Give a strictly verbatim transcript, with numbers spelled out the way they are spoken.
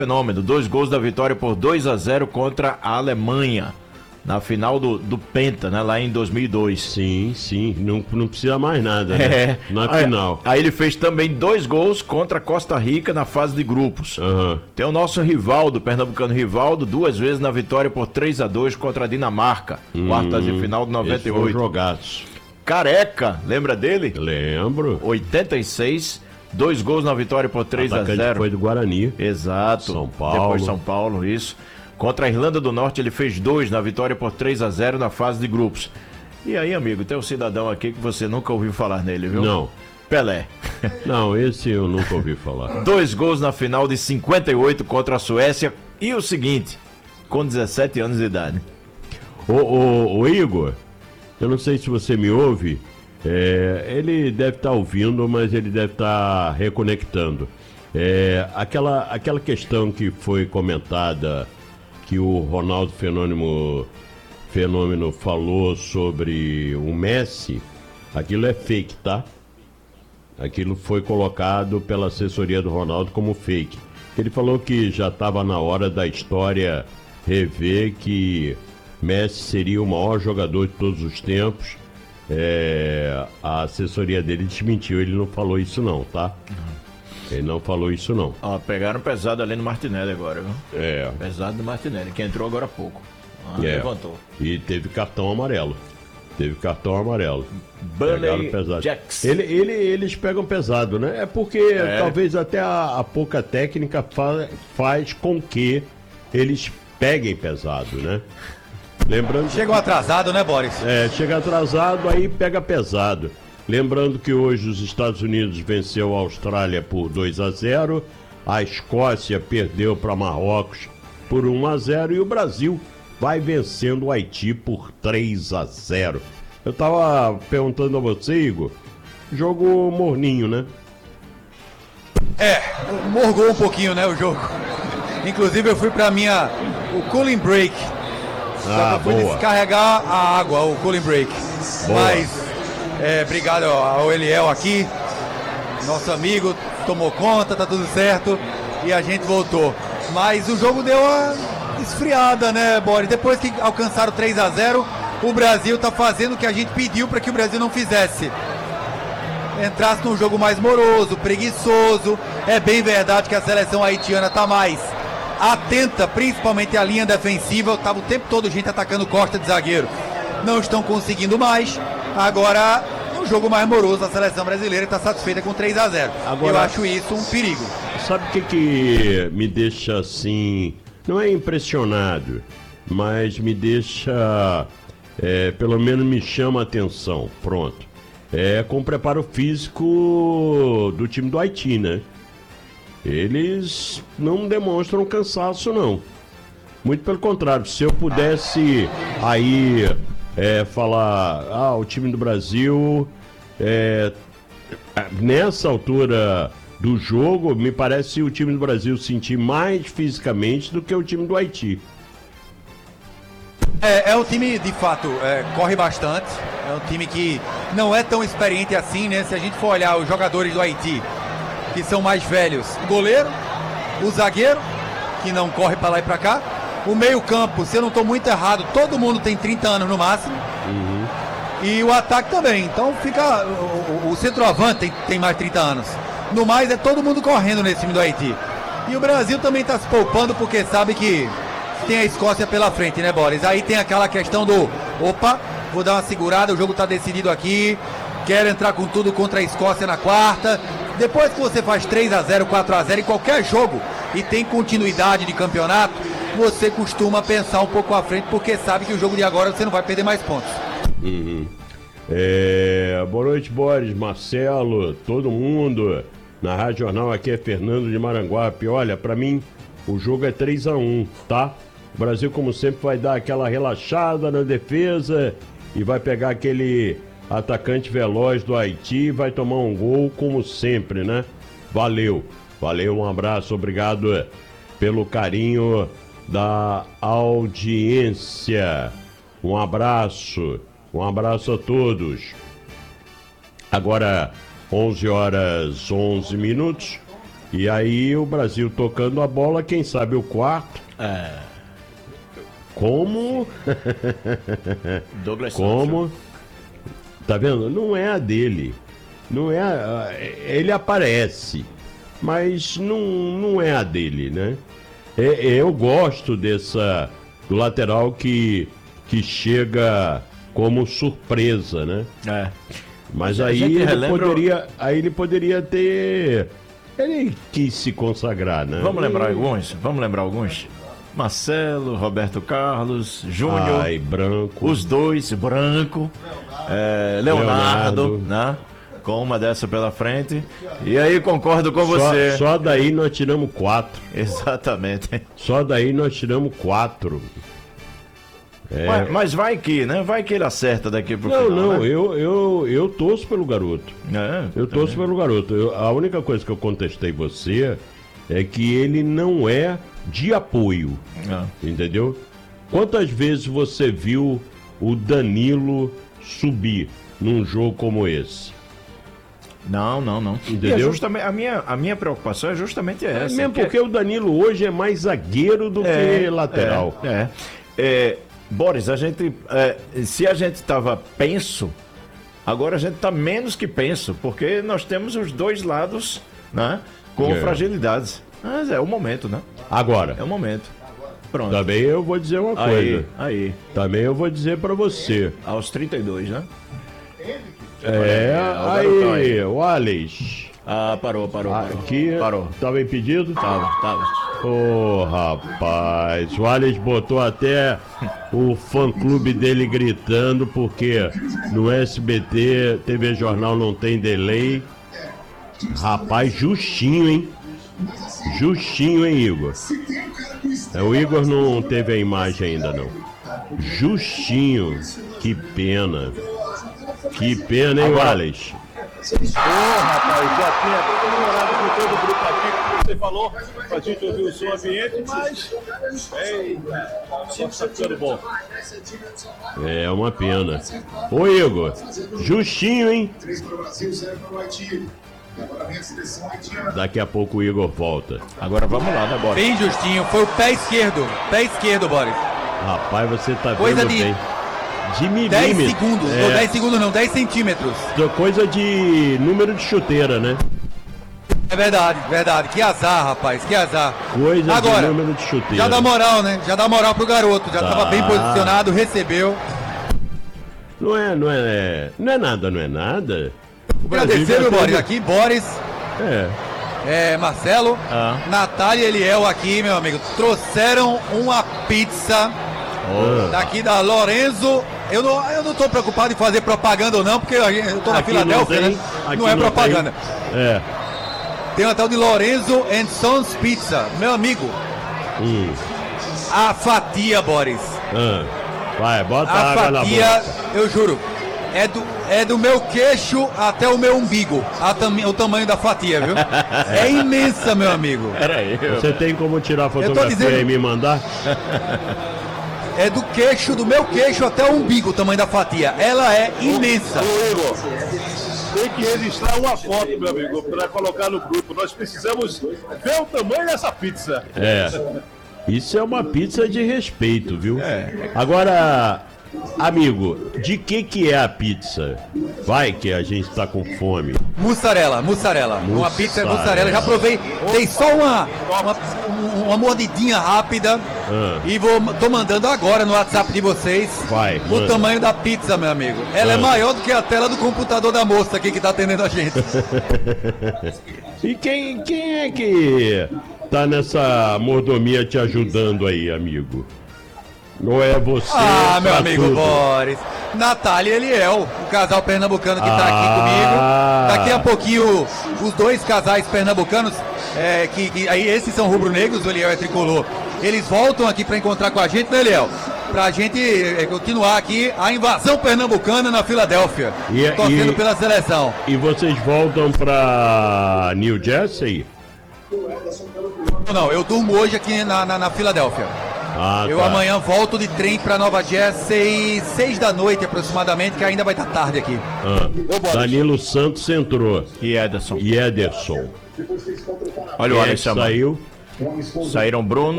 Fenômeno, dois gols da vitória por dois a zero contra a Alemanha, na final do, do Penta, né, lá em dois mil e dois. Sim, sim, não, não precisa mais nada, né? É. Na aí, final. Aí ele fez também dois gols contra a Costa Rica na fase de grupos. Uhum. Tem o nosso Rivaldo, pernambucano Rivaldo, duas vezes na vitória por três a dois contra a Dinamarca, hum, quartas de final de noventa e oito. Esses foram jogados. Careca, lembra dele? Lembro. oitenta e seis, dois gols na vitória por três a zero. Foi do Guarani. Exato. São Paulo. Depois São Paulo, isso. Contra a Irlanda do Norte ele fez dois na vitória por três a zero na fase de grupos. E aí, amigo, tem um cidadão aqui que você nunca ouviu falar nele, viu? Não. Pelé. Não, esse eu nunca ouvi falar. Dois gols na final de cinquenta e oito contra a Suécia. E o seguinte, com dezessete anos de idade. Ô, ô, ô Igor, eu não sei se você me ouve. É, ele deve estar ouvindo, mas ele deve estar reconectando. É, aquela, aquela questão que foi comentada, que o Ronaldo Fenômeno, Fenômeno falou sobre o Messi, aquilo é fake, tá? Aquilo foi colocado pela assessoria do Ronaldo como fake. Ele falou que já estava na hora da história rever que Messi seria o maior jogador de todos os tempos. É, a assessoria dele desmentiu, ele não falou isso não, tá? Ele não falou isso não. Ó, pegaram pesado ali no Martinelli agora, viu? É. Pesado do Martinelli, que entrou agora há pouco. Ah, é. Levantou. E teve cartão amarelo. Teve cartão amarelo. Bunny pesado. Jackson. Ele, ele, eles pegam pesado, né? É porque é. talvez até a, a pouca técnica fa, faz com que eles peguem pesado, né? Lembrando Chegam que... atrasado, né, Boris? É, chega atrasado, aí pega pesado. Lembrando que hoje os Estados Unidos venceu a Austrália por dois a zero, a Escócia perdeu para Marrocos por um a zero e o Brasil vai vencendo o Haiti por três a zero. Eu tava perguntando a você, Igor, jogo morninho, né? É, morgou um pouquinho, né, o jogo. Inclusive eu fui pra minha, o cooling break. Ah, eu fui boa. descarregar a água, o cooling break. Boa. Mas, é, obrigado ao Eliel aqui, nosso amigo, tomou conta, tá tudo certo e a gente voltou. Mas o jogo deu uma esfriada, né, Boris? Depois que alcançaram três a zero, o Brasil tá fazendo o que a gente pediu para que o Brasil não fizesse. Entrasse num jogo mais moroso, preguiçoso. É bem verdade que a seleção haitiana tá mais atenta, principalmente à linha defensiva. Tava o tempo todo gente atacando Costa de zagueiro. Não estão conseguindo mais. Agora, um jogo mais moroso, a seleção brasileira está satisfeita com três a zero. Agora, eu acho isso um perigo. Sabe o que, que me deixa assim, não é impressionado, mas me deixa, é, pelo menos me chama a atenção, pronto. É com o preparo físico do time do Haiti, né? Eles não demonstram cansaço, não. Muito pelo contrário, se eu pudesse aí é, falar, ah, o time do Brasil, é, nessa altura do jogo, me parece o time do Brasil sentir mais fisicamente do que o time do Haiti. É, é um time, de fato, é, corre bastante. É um time que não é tão experiente assim, né? Se a gente for olhar os jogadores do Haiti, que são mais velhos, o goleiro, o zagueiro, que não corre para lá e para cá, o meio-campo, se eu não estou muito errado, todo mundo tem trinta anos no máximo. Uhum. E o ataque também. Então fica. O, o, o centroavante tem, tem mais de trinta anos. No mais, é todo mundo correndo nesse time do Haiti. E o Brasil também está se poupando porque sabe que tem a Escócia pela frente, né, Boris? Aí tem aquela questão do, opa, vou dar uma segurada, o jogo está decidido aqui, quero entrar com tudo contra a Escócia na quarta. Depois que você faz três a zero, quatro a zero em qualquer jogo e tem continuidade de campeonato, você costuma pensar um pouco à frente porque sabe que o jogo de agora você não vai perder mais pontos. Uhum. É, boa noite, Boris, Marcelo, todo mundo. Na Rádio Jornal aqui é Fernando de Maranguape. Olha, pra mim o jogo é três a um, tá? O Brasil, como sempre, vai dar aquela relaxada na defesa e vai pegar aquele atacante veloz do Haiti e vai tomar um gol, como sempre, né? Valeu, valeu, um abraço, obrigado pelo carinho da audiência. Um abraço, um abraço a todos. Agora, onze horas, onze minutos. E aí o Brasil tocando a bola, quem sabe o quarto. É. Como? Douglas Como? Tá vendo? Não é a dele. Não é a... Ele aparece, mas não, não é a dele, né? É, eu gosto dessa... do lateral que, que chega como surpresa, né? É. Mas A aí gente ele, relembra- poderia, aí ele poderia ter... Ele quis se consagrar, né? Vamos lembrar alguns? Vamos lembrar alguns? Marcelo, Roberto Carlos, Júnior, Ai, Branco. os dois, Branco, é, Leonardo, Leonardo. né? Com uma dessa pela frente. E aí concordo com Só, você. só daí nós tiramos quatro. Exatamente. Só daí nós tiramos quatro. É... Mas, mas vai que, né? Vai que ele acerta daqui pro Não, final. não, né? eu, eu, eu torço pelo garoto. É, Eu torço pelo garoto. Eu- a única coisa que eu contestei você é que ele não é de apoio. é. Entendeu? Quantas vezes você viu o Danilo subir num jogo como esse? Não, não, não. Entendeu? E é justamente, a, minha, a minha preocupação é justamente essa. Mesmo que- porque o Danilo hoje é mais zagueiro do que lateral. É, é. É, Boris, a gente, é, se a gente estava penso, agora a gente está menos que penso, porque nós temos os dois lados, né, com É. fragilidades. Mas é o momento, né? Agora, É o momento. Pronto. também eu vou dizer uma Aí, coisa. aí, Também eu vou dizer pra você. aos trinta e dois, né? É, o garotão aí, aí. o Alex. Ah, parou, parou. parou. Aqui, Parou. tava impedido? Tava, tava. Ô, rapaz, o Alex botou até o fã-clube dele gritando, porque no S B T, T V Jornal não tem delay. Rapaz, justinho, hein? Justinho, hein, Igor? É, o Igor não teve a imagem ainda, não. Justinho, que pena. Que pena, hein, Alex? Ô, rapaz, já tinha até comemorado com todo o grupo aqui, como você falou, pra gente ouvir o som ambiente, mas. Ei, só tá ficando bom. É uma pena. Ô, Igor, justinho, hein? Daqui a pouco o Igor volta. Agora vamos lá, né, Boris? Bem justinho, foi o pé esquerdo. Pé esquerdo, Boris. Rapaz, você tá Coisa vendo de bem. De dez milímetro. segundos. É, Ou dez segundos não, dez centímetros. coisa de número de chuteira, né? É verdade, verdade. Que azar, rapaz, que azar. Coisa Agora, de número de chuteira. já dá moral, né? Já dá moral pro garoto. Já Tá. tava bem posicionado, recebeu. Não é, não é, não é nada, não é nada. O Brasil Agradecer, já meu Boris, teve- aqui, Boris, É. é, Marcelo, Ah. Natália e Eliel aqui, meu amigo. Trouxeram uma pizza daqui da Lorenzo. Eu não, eu não tô preocupado em fazer propaganda ou não, porque eu eu tô na Aqui Filadélfia, não tem, né? aqui Não é não propaganda. tem. É. Tem uma tal de Lorenzo and Sons Pizza. Meu amigo, Hum. a fatia, Boris. Ah. Vai, bota A água na fatia, boca. eu juro, é do, é do meu queixo até o meu umbigo. A tam- o tamanho da fatia, viu? É imensa, meu amigo. Era aí. Você tem como tirar a tô fotografia dizendo- e me mandar? É do queixo, do meu queixo até o umbigo o tamanho da fatia. Ela é imensa. Ô, Igor, tem que registrar uma foto, meu amigo, para colocar no grupo. Nós precisamos ver o tamanho dessa pizza. É. Isso é uma pizza de respeito, viu? Agora, amigo, de que que é a pizza? Vai que a gente tá com fome. Mussarela, mussarela. Uma pizza mussarela. Já provei. Dei só uma, uma, uma mordidinha rápida. Ah. E vou, tô mandando agora no WhatsApp de vocês Vai, o manda. tamanho da pizza, meu amigo. Ela é Ah. maior do que a tela do computador da moça aqui que tá atendendo a gente. E quem, quem é que tá nessa mordomia te ajudando aí, amigo? Não é você? Ah, meu pra amigo tudo. Boris. Natália e Eliel, o casal pernambucano que tá Ah. aqui comigo. Daqui a pouquinho, os dois casais pernambucanos, é, que, que aí esses são rubro-negros, o Eliel é tricolor. Eles voltam aqui pra encontrar com a gente, né, Eliel? Pra gente é, continuar aqui a invasão pernambucana na Filadélfia. E- torcendo e- pela seleção. E vocês voltam pra New Jersey? Não, eu durmo hoje aqui na, na, na Filadélfia. Ah, Eu tá. amanhã volto de trem pra Nova Jersey, seis da noite aproximadamente, que ainda vai estar tarde aqui. Ah. Ô, Boris. Danilo Santos entrou. E Ederson. E Ederson. Olha o Quem é Alex que chamando. saiu. Saíram Bruno,